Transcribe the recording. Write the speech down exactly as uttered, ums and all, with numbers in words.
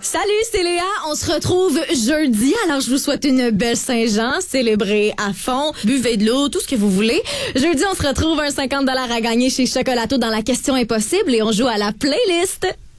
Salut, c'est Léa. On se retrouve jeudi. Alors, je vous souhaite une belle Saint-Jean. Célébrez à fond. Buvez de l'eau, tout ce que vous voulez. Jeudi, on se retrouve un cinquante dollars à gagner chez Chocolato dans la question impossible et on joue à la playlist.